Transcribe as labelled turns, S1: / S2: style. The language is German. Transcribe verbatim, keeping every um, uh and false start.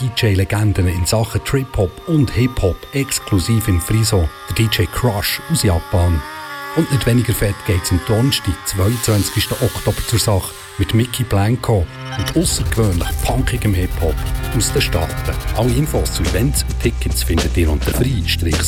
S1: D J-Legenden in Sachen Trip-Hop und Hip-Hop exklusiv in Friso, der D J Crush aus Japan. Und nicht weniger fett geht es am Donnerstag, zweiundzwanzigsten Oktober zur Sache mit Mickey Blanco und außergewöhnlich punkigem Hip-Hop aus den Staaten. Alle Infos zu Events und Tickets findet ihr unter free